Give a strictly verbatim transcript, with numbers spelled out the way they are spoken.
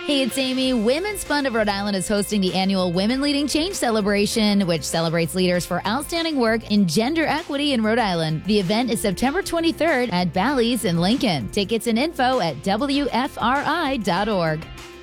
Hey, it's Amy. Women's Fund of Rhode Island is hosting the annual Women Leading Change celebration, which celebrates leaders for outstanding work in gender equity in Rhode Island. The event is September twenty-third at Bally's in Lincoln. Tickets and info at W F R I dot org.